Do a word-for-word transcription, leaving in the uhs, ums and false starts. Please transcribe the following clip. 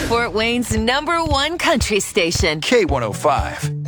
Fort Wayne's number one country station. K one oh five.